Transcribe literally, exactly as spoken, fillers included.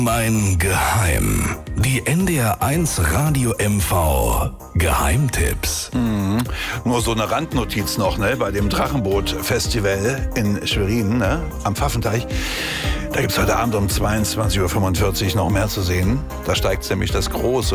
Mein Geheim. Die N D R eins Radio M V Geheimtipps. Mhm. Nur so eine Randnotiz noch, ne? Bei dem Drachenboot-Festival in Schwerin, ne? Am Pfaffenteich. Da gibt es heute Abend um zweiundzwanzig Uhr fünfundvierzig noch mehr zu sehen. Da steigt nämlich das große